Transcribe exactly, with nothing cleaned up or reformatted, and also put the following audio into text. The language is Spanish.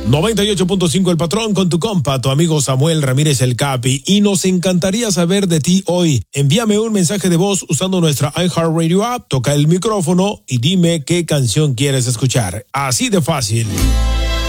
noventa y ocho punto cinco El Patrón con tu compa, tu amigo Samuel Ramírez el Capi, y nos encantaría saber de ti hoy. Envíame un mensaje de voz usando nuestra iHeartRadio app, toca el micrófono y dime qué canción quieres escuchar. Así de fácil.